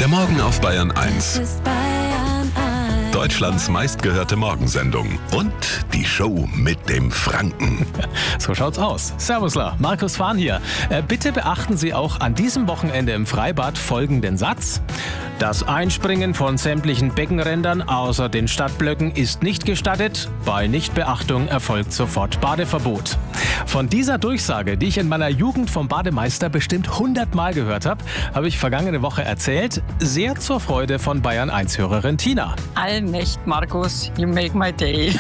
Der Morgen auf Bayern 1. ist Bayern 1. Deutschlands meistgehörte Morgensendung. Und die Show mit dem Franken. So schaut's aus. Servusla, Markus Fahn hier. Bitte beachten Sie auch an diesem Wochenende im Freibad folgenden Satz. Das Einspringen von sämtlichen Beckenrändern außer den Stadtblöcken ist nicht gestattet. Bei Nichtbeachtung erfolgt sofort Badeverbot. Von dieser Durchsage, die ich in meiner Jugend vom Bademeister bestimmt 100-mal gehört habe ich vergangene Woche erzählt. Sehr zur Freude von Bayern 1-Hörerin Tina. Allmächt, Markus, you make my day.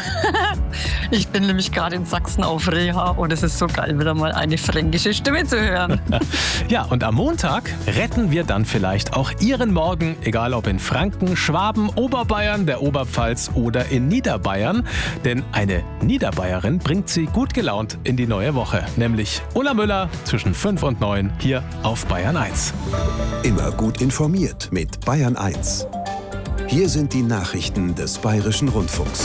Ich bin nämlich gerade in Sachsen auf Reha und es ist so geil, wieder mal eine fränkische Stimme zu hören. Ja, und am Montag retten wir dann vielleicht auch Ihren Morgen, egal ob in Franken, Schwaben, Oberbayern, der Oberpfalz oder in Niederbayern. Denn eine Niederbayerin bringt Sie gut gelaunt in die neue Woche. Nämlich Ulla Müller zwischen 5 und 9 hier auf Bayern 1. Immer gut informiert mit Bayern 1. Hier sind die Nachrichten des Bayerischen Rundfunks.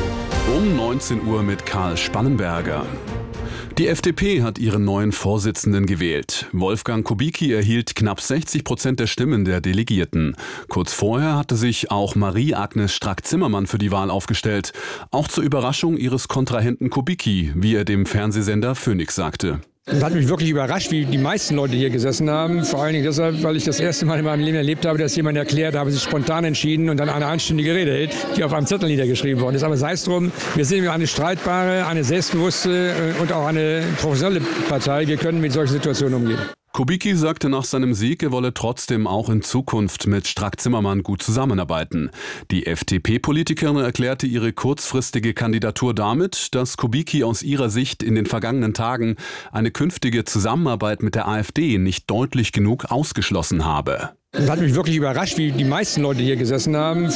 Um 19 Uhr mit Karl Spannenberger. Die FDP hat ihren neuen Vorsitzenden gewählt. Wolfgang Kubicki erhielt knapp 60% der Stimmen der Delegierten. Kurz vorher hatte sich auch Marie-Agnes Strack-Zimmermann für die Wahl aufgestellt. Auch zur Überraschung ihres Kontrahenten Kubicki, wie er dem Fernsehsender Phoenix sagte. Das hat mich wirklich überrascht, wie die meisten Leute hier gesessen haben. Vor allen Dingen deshalb, weil ich das erste Mal in meinem Leben erlebt habe, dass jemand erklärt, habe sich spontan entschieden und dann eine einstündige Rede hält, die auf einem Zettel niedergeschrieben worden ist. Aber sei es drum, wir sind eine streitbare, eine selbstbewusste und auch eine professionelle Partei. Wir können mit solchen Situationen umgehen. Kubicki sagte nach seinem Sieg, er wolle trotzdem auch in Zukunft mit Strack-Zimmermann gut zusammenarbeiten. Die FDP-Politikerin erklärte ihre kurzfristige Kandidatur damit, dass Kubicki aus ihrer Sicht in den vergangenen Tagen eine künftige Zusammenarbeit mit der AfD nicht deutlich genug ausgeschlossen habe. Das hat mich wirklich überrascht, wie die meisten Leute hier gesessen haben.